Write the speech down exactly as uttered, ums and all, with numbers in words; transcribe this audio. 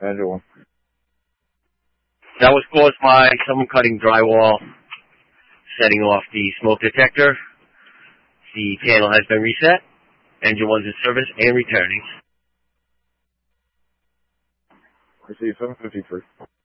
Engine one. That was caused by someone cutting drywall, setting off the smoke detector. The panel has been reset. Engine one's in service and returning. Receive seven fifty-three.